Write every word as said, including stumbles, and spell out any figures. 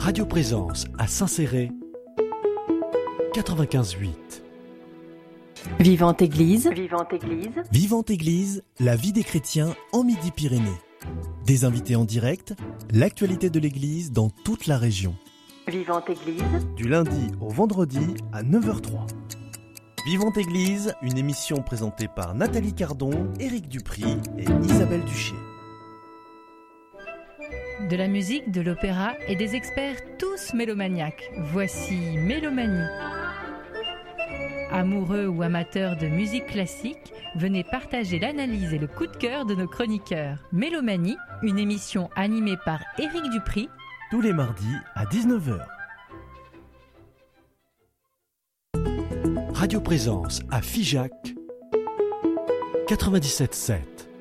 Radio Présence à Saint-Céré, quatre-vingt-quinze huit. Vivante Église. Vivante Église. Vivante Église, la vie des chrétiens en Midi-Pyrénées. Des invités en direct, l'actualité de l'Église dans toute la région. Vivante Église. Du lundi au vendredi à neuf heures zéro trois. Vivante Église, une émission présentée par Nathalie Cardon, Éric Dupry et Isabelle Duché. De la musique, de l'opéra et des experts tous mélomaniaques. Voici Mélomanie. Amoureux ou amateurs de musique classique, venez partager l'analyse et le coup de cœur de nos chroniqueurs. Mélomanie, une émission animée par Éric Dupry. Tous les mardis à dix-neuf heures. Radio Présence à Figeac, quatre-vingt-dix-sept sept.